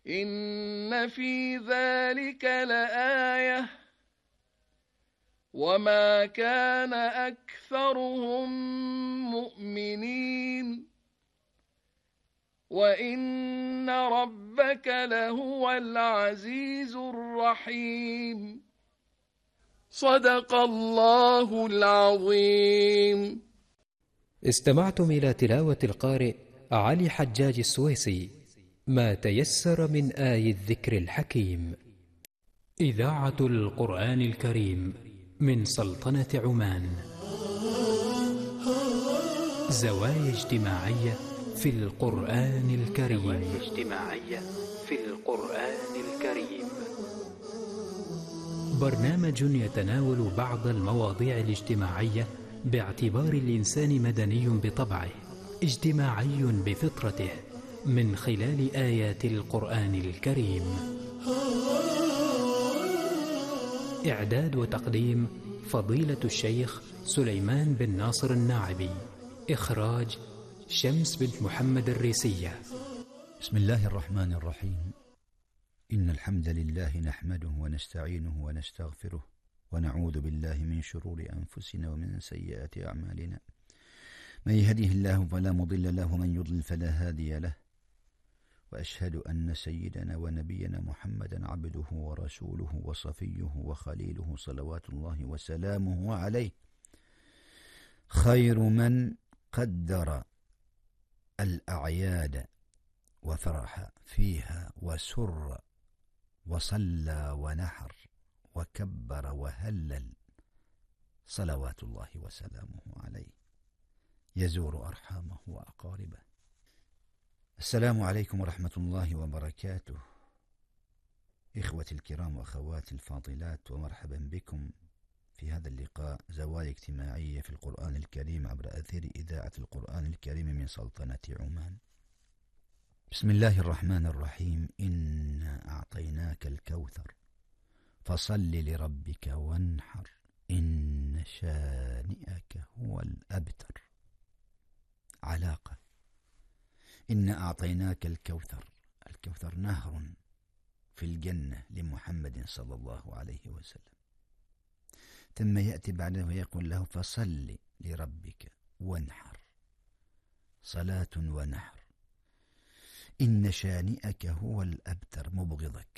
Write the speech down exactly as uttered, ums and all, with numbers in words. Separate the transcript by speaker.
Speaker 1: إن في ذلك لآية وما كان أكثرهم مؤمنين وإن ربك لهو العزيز الرحيم. صدق الله العظيم.
Speaker 2: استمعتم إلى تلاوة القارئ علي حجاج السويسي ما تيسر من آي الذكر الحكيم. إذاعة القرآن الكريم من سلطنة عمان. زوايا اجتماعية في القرآن الكريم. زوايا اجتماعية في القرآن الكريم. برنامج يتناول بعض المواضيع الاجتماعية باعتبار الإنسان مدني بطبعه، اجتماعي بفطرته، من خلال آيات القرآن الكريم. إعداد وتقديم فضيلة الشيخ سليمان بن ناصر الناعبي. إخراج شمس بنت محمد الريسية.
Speaker 3: بسم الله الرحمن الرحيم. إن الحمد لله نحمده ونستعينه ونستغفره ونعوذ بالله من شرور أنفسنا ومن سيئات أعمالنا. من يهده الله فلا مضل له ومن يضلل فلا هادي له. وأشهد أن سيدنا ونبينا محمدا عبده ورسوله وصفيه وخليله صلوات الله وسلامه عليه، خير من قدر الأعياد وفرح فيها وسر وصلى ونحر وكبر وهلل، صلوات الله وسلامه عليه، يزور أرحامه وأقاربه. السلام عليكم ورحمة الله وبركاته. إخوتي الكرام وأخواتي الفاضلات، ومرحبا بكم في هذا اللقاء، زوايا اجتماعية في القرآن الكريم عبر أثير إذاعة القرآن الكريم من سلطنة عمان. بسم الله الرحمن الرحيم. إنا أعطيناك الكوثر فصل لربك وانحر إن شانئك هو الأبتر. علاقة. إنا أعطيناك الكوثر، الكوثر نهر في الجنة لمحمد صلى الله عليه وسلم، ثم يأتي بعده ويقول له فصل لربك وانحر، صلاة ونحر. إن شانئك هو الأبتر، مبغضك